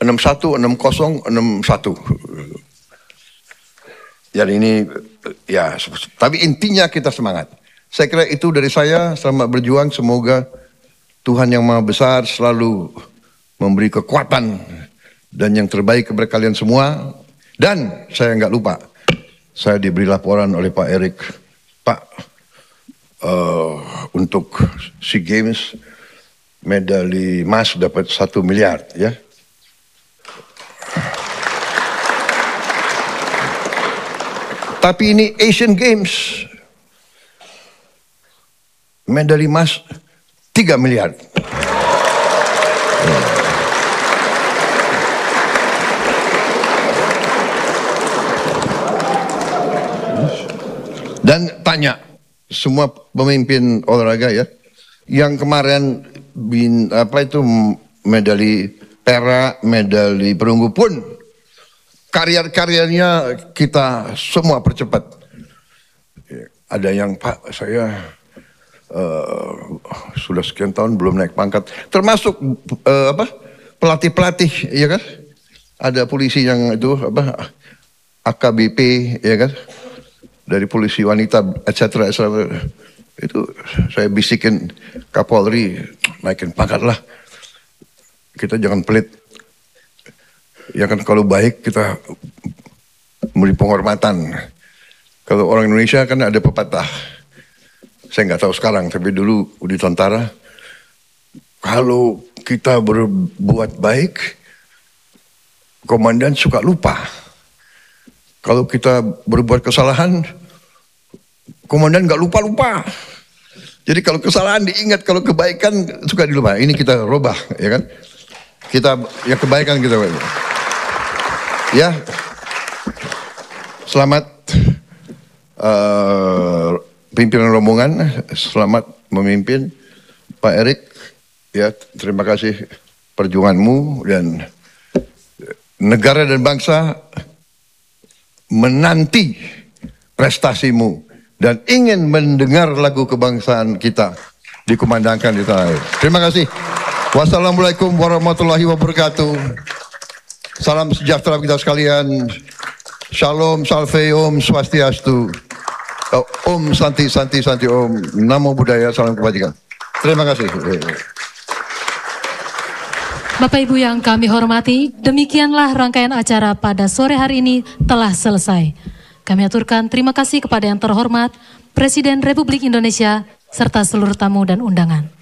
61, 60, 61. Jadi ini ya, tapi intinya kita semangat. Saya kira itu dari saya, selamat berjuang, semoga Tuhan yang Maha Besar selalu memberi kekuatan dan yang terbaik kepada kalian semua. Dan saya nggak lupa, saya diberi laporan oleh Pak Erik, Pak, untuk SEA Games medali emas dapat 1 miliar ya. Tapi ini Asian Games medali emas 3 miliar. Dan tanya semua pemimpin olahraga ya, yang kemarin medali perak, medali perunggu pun karya-karyanya kita semua percepat. Ada yang, Pak, saya sudah sekian tahun belum naik pangkat, termasuk pelatih-pelatih, ya kan? Ada polisi yang itu AKBP, ya kan? Dari polisi wanita, etc. Itu saya bisikin Kapolri, naikin pangkat lah. Kita jangan pelit. Ya kan, kalau baik kita memberi penghormatan. Kalau orang Indonesia kan ada pepatah, saya nggak tahu sekarang, tapi dulu di tentara, kalau kita berbuat baik, komandan suka lupa. Kalau kita berbuat kesalahan, komandan nggak lupa-lupa. Jadi kalau kesalahan diingat, kalau kebaikan suka dilupa. Ini kita rubah, ya kan? Kita yang kebaikan kita. Ya, selamat pimpinan rombongan, selamat memimpin Pak Erik. Ya, terima kasih perjuanganmu, dan negara dan bangsa menanti prestasimu dan ingin mendengar lagu kebangsaan kita dikumandangkan di tanah air. Terima kasih. Wassalamualaikum warahmatullahi wabarakatuh. Salam sejahtera kita sekalian. Shalom, salve, om swastiastu. Om santi, santi, santi, om. Namo Buddhaya, salam kebajikan. Terima kasih. Bapak Ibu yang kami hormati, demikianlah rangkaian acara pada sore hari ini telah selesai. Kami aturkan terima kasih kepada yang terhormat Presiden Republik Indonesia serta seluruh tamu dan undangan.